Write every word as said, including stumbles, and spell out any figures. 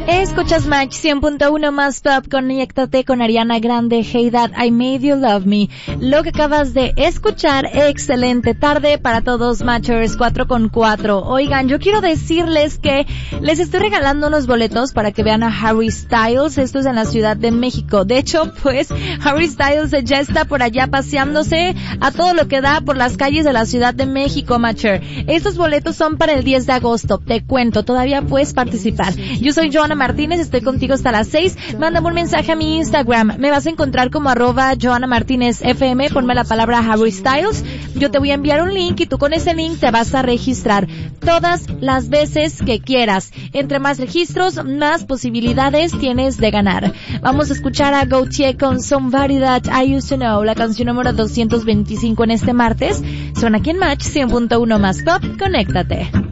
Escuchas Match cien punto uno más Pop, conéctate con Ariana Grande, Hey That I Made You Love Me. Lo que acabas de escuchar, excelente tarde para todos Matchers cuatro con cuatro. Oigan, yo quiero decirles que les estoy regalando unos boletos para que vean a Harry Styles. Esto es en la Ciudad de México. De hecho, pues, Harry Styles ya está por allá paseándose a todo lo que da por las calles de la Ciudad de México, Matcher. Estos boletos son para el diez de agosto. Te cuento, todavía puedes participar. Yo soy Joana Martínez, estoy contigo hasta las seis. Mándame un mensaje a mi Instagram. Me vas a encontrar como arroba Joana Martínez F M. Ponme la palabra Harry Styles. Yo te voy a enviar un link y tú con ese link te vas a registrar todas las veces que quieras. Entre más registros, más posibilidades tienes de ganar. Vamos a escuchar a Gautier con Somebody That I Used to Know, la canción número doscientos veinticinco en este martes. Suena aquí en Match cien punto uno más Pop. Conéctate.